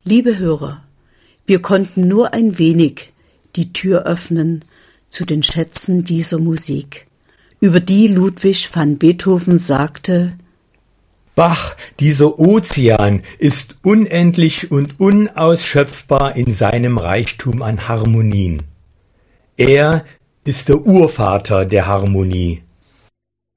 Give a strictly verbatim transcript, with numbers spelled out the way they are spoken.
Liebe Hörer, wir konnten nur ein wenig die Tür öffnen zu den Schätzen dieser Musik, über die Ludwig van Beethoven sagte: Bach, dieser Ozean, ist unendlich und unausschöpfbar in seinem Reichtum an Harmonien. Er ist der Urvater der Harmonie.